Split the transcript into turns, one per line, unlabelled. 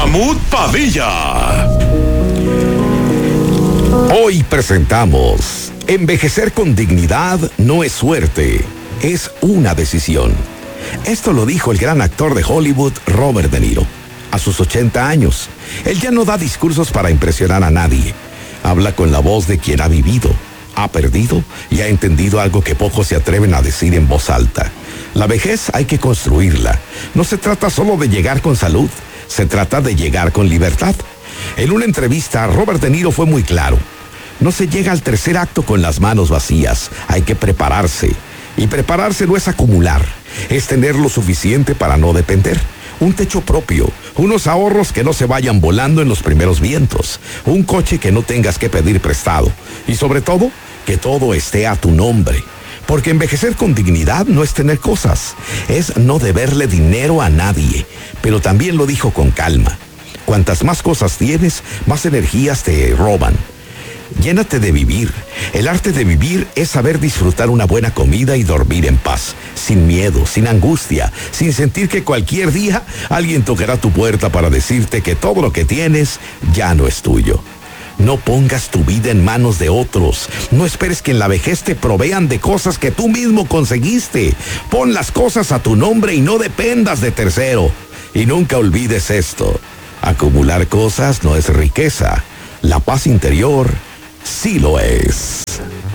Mahmoud Padilla.
Hoy presentamos: envejecer con dignidad no es suerte, es una decisión. Esto lo dijo el gran actor de Hollywood, Robert De Niro. A sus 80 años, él ya no da discursos para impresionar a nadie. Habla con la voz de quien ha vivido, ha perdido y ha entendido algo que pocos se atreven a decir en voz alta. La vejez hay que construirla. No se trata solo de llegar con salud, se trata de llegar con libertad. En una entrevista, Robert De Niro fue muy claro. No se llega al tercer acto con las manos vacías, hay que prepararse. Y prepararse no es acumular, es tener lo suficiente para no depender. Un techo propio, unos ahorros que no se vayan volando en los primeros vientos, un coche que no tengas que pedir prestado y sobre todo, que todo esté a tu nombre. Porque envejecer con dignidad no es tener cosas, es no deberle dinero a nadie. Pero también lo dijo con calma. Cuantas más cosas tienes, más energías te roban. Llénate de vivir. El arte de vivir es saber disfrutar una buena comida y dormir en paz, sin miedo, sin angustia, sin sentir que cualquier día alguien tocará tu puerta para decirte que todo lo que tienes ya no es tuyo. No pongas tu vida en manos de otros. No esperes que en la vejez te provean de cosas que tú mismo conseguiste. Pon las cosas a tu nombre y no dependas de tercero. Y nunca olvides esto: acumular cosas no es riqueza. La paz interior sí lo es.